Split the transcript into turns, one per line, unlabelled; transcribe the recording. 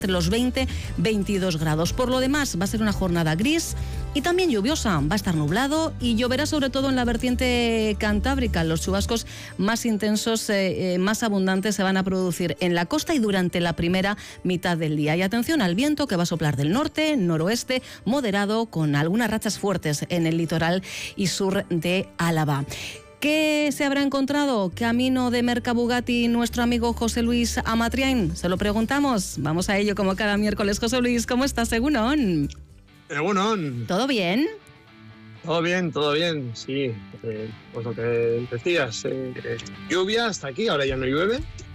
entre los 20-22 grados. Por lo demás, va a ser una jornada gris y también lluviosa. Va a estar nublado y lloverá sobre todo en la vertiente cantábrica. Los chubascos más intensos, más abundantes se van a producir en la costa y durante la primera mitad del día. Y atención al viento que va a soplar del norte, noroeste, moderado, con algunas rachas fuertes en el litoral y sur de Álava. ¿Qué se habrá encontrado camino de Mercabugatti nuestro amigo José Luis Amatriain? Se lo preguntamos. Vamos a ello como cada miércoles. José Luis, ¿cómo estás? Egunon.
Egunon.
¿Todo bien?
Todo bien, sí. Pues lo que decías, lluvia hasta aquí, ahora ya no llueve.